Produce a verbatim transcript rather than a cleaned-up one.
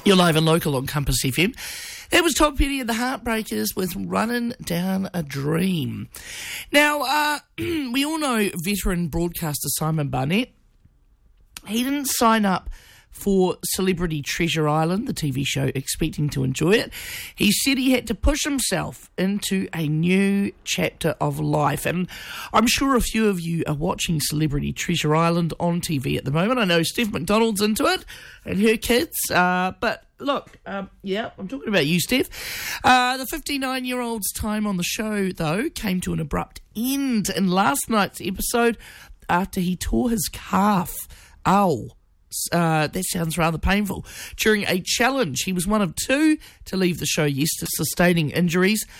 You're live and local on Compass F M. That was Tom Petty and the Heartbreakers with Running Down a Dream. Now, uh, we all know veteran broadcaster Simon Barnett. He didn't sign up for Celebrity Treasure Island, the T V show, expecting to enjoy it. He said he had to push himself into a new chapter of life. And I'm sure a few of you are watching Celebrity Treasure Island on T V at the moment. I know Steph McDonald's into it and her kids. Uh, but look, um, yeah, I'm talking about you, Steph. Uh, the fifty-nine-year-old's time on the show, though, came to an abrupt end in last night's episode after he tore his calf. Ow. Uh, that sounds rather painful. During a challenge, he was one of two to leave the show yesterday, sustaining injuries